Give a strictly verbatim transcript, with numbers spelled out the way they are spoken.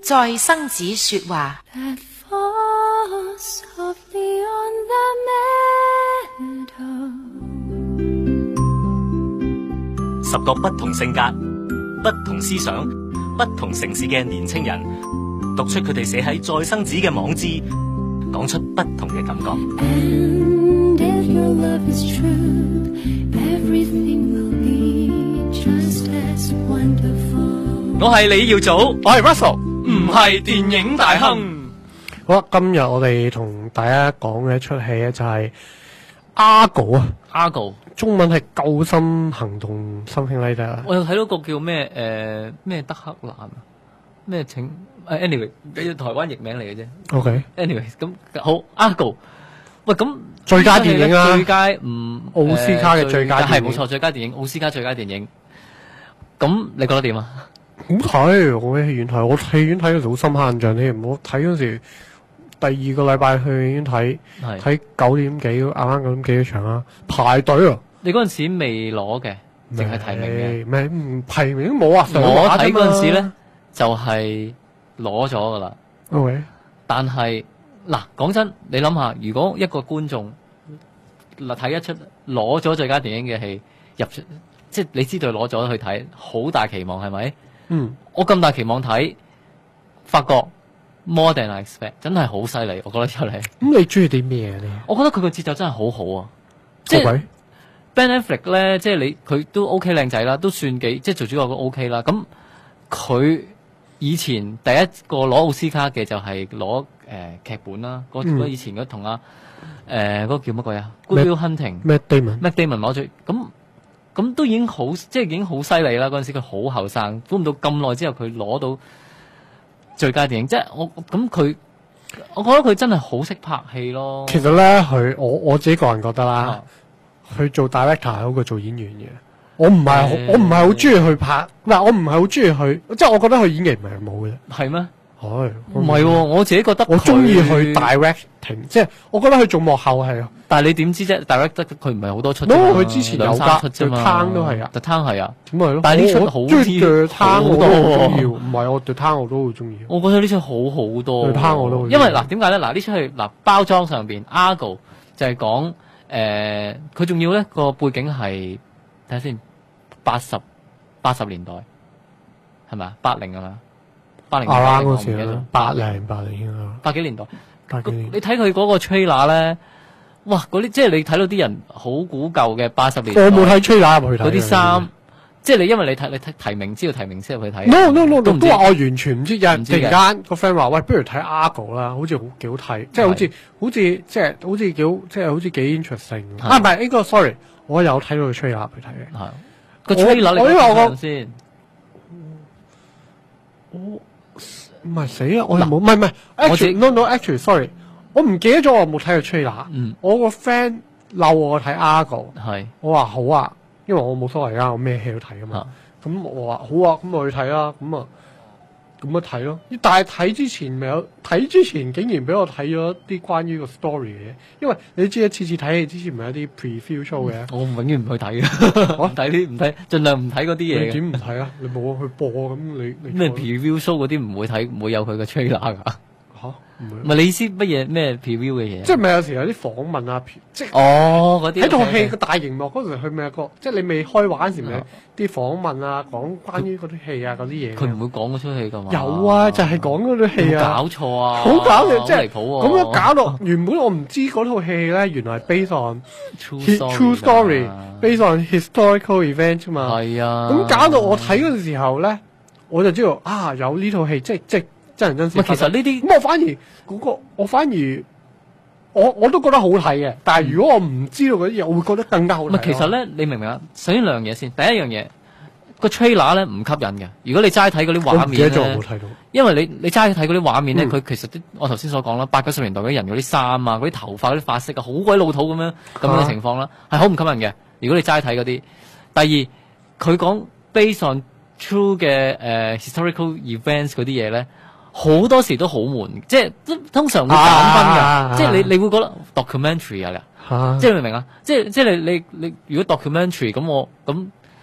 在生子說話。 十個不同性格、不同思想、不同城市嘅年青人，讀出佢哋寫喺再生子嘅網誌，講出不同嘅感覺。 And if your love is true, everything will be just as wonderful. 我係李耀祖， 我係 Russell， 唔係電影大亨。 好啦，今日我哋同大家講嘅一出戲咧就係 Argo 啊 Argo 中文係救生行動something like that。 我有睇到個叫咩誒咩德克蘭啊，咩請誒 anyway， 台灣譯名嚟嘅啫。 OK， anyway 咁好 Argo。喂，咁最佳電影啊， 最佳唔奧斯卡嘅最佳電影係冇錯，最佳電影奧斯卡最佳電影。咁你覺得點啊？ 好睇，我喺戲院睇，我戲院睇嘅時候好深刻印象添。我睇嗰時第二個禮拜去戲院睇，睇九點幾啱啱九點幾嘅場啦，排隊啊！ 你嗰陣時未攞嘅，淨係提名嘅， 咩唔提名都冇啊！ 我睇嗰陣時咧就係攞咗噶啦。 OK， 但係嗱講真，你諗下，如果一個觀眾嗱睇一出攞咗最佳電影嘅戲入出，即係你知道攞咗去睇，好大期望係咪？ 嗯， 我咁大期望睇，發覺 more than I expect， 真係好犀利，我覺得出嚟。 咁你中意啲咩啊？你？ 我覺得佢個節奏真係好好啊！即係 Ben Affleck 咧，即係你佢都 OK 靚仔啦，都算幾即係做主角都 OK 啦。咁佢以前第一個攞奧斯卡嘅就係攞誒劇本啦，嗰、嗯、以前嗰同阿誒嗰個叫乜鬼啊 Good Will Hunting Matt Damon，Matt Damon 攞最咁咁都已經好即係已經好犀利啦！嗰陣時佢好後生，估唔到咁耐之後佢攞到最佳電影，即係我咁佢，我覺得佢真係好識拍戲咯。 其實咧，佢我我自己個人覺得啦，佢、啊、做 director 好過做演員嘅。我唔係、欸、我唔係好中意去拍，唔係我唔係好中意去，即係我覺得佢演技唔係冇嘅。 係咩？ 係唔係？我自己覺得我中意去 directing， 即係我覺得佢做幕後係。 但係你點知啫 ？direct 佢唔係好多出。 佢之前有三出啫嘛。 The Town 都係啊 The Town 係啊。 咁咪咯。 但係呢出好啲。 The Town 我都好中意，唔係我 The Town 我都好中意。 我覺得呢出好好多。 The Town 我都好。 因為嗱，點解咧？嗱，呢出係嗱包裝上邊 Argo 就係講誒，佢仲要咧個背景係睇下先，八十八十年代係咪啊？八零啊嘛。八零年代嗰時啦， 八零八零啊， 八幾年代， 八幾年。 你睇佢嗰個 trailer 咧，哇！嗰啲即係你睇到啲人好古舊嘅八十年代。 我冇睇 trailer 入去睇。 嗰啲衫，即係你因為你睇你睇提名知道提名先入去睇。 No no no， 都都話我完全唔知，有人突然間個 friend 話喂，不如睇 Argo 啦，好似好幾好睇，即係好似好似即係好似幾好，即係好似幾 interesting。啊，唔係呢個 sorry，我有睇到個 trailer 去睇嘅。 係個 trailer 你睇先。 我唔係死啊！我又冇，唔係唔係 actually no no actually sorry， 我唔記得咗我有冇睇過 trailer。嗯，我個 friend 鬧我睇 Argo， 係，我話好啊，因為我冇所謂啊，我咩戲都睇噶嘛。咁我話好啊，咁我去睇啦。咁啊，咁咪睇咯。但係睇之前咪有睇之前，竟然俾我睇咗啲關於個 story 嘅，因為你知一次次睇戲之前咪有啲 preview show 嘅。 我永遠唔去睇嘅，我睇啲唔睇，盡量唔睇嗰啲嘢。 你點唔睇啊？你冇去播咁你咩 preview show 嗰啲唔會睇，唔會有佢嘅 trailer 噶。 吓，唔係你意思乜嘢咩 preview 嘅嘢？ 即係咪有時有啲訪問啊？即係哦嗰啲喺套戲個大熒幕嗰時，佢咪有個即係你未開畫嗰時咪啲訪問啊，講關於嗰啲戲啊嗰啲嘢。 佢唔會講嗰出戲噶嘛？ 有啊，就係講嗰啲戲啊。 搞錯啊！ 好搞笑，即係離譜喎。 咁樣搞到原本我唔知嗰套戲咧，原來係 based on true story，based on historical event 嘛。 係啊。 咁搞到我睇嗰陣時候咧，我就知道啊，有呢套戲，即係即係真人真事。 其實呢啲咁我反而嗰個，我反而我我都覺得好睇嘅。但係如果我唔知道嗰啲嘢，我會覺得更加好睇。 其實咧，你明唔明啊？首先兩樣嘢先，第一樣嘢個 trailer 咧唔吸引嘅。如果你齋睇嗰啲畫面咧， 我冇睇到。因為你你齋睇嗰啲畫面咧，佢、嗯、其實啲我頭先所講啦，八九十年代嗰啲人嗰啲衫啊，嗰啲頭髮嗰啲髮色啊，好鬼老土咁樣咁樣嘅情況啦，係好唔吸引嘅。如果你齋睇嗰啲，第二佢講 based on true 嘅誒、uh, historical events 嗰啲嘢咧。好多時都好悶，即係通常會減分㗎、啊，即係你你會覺得 documentary 啊，啊即係你明唔明啊？即係即係你你你如果 documentary 咁我咁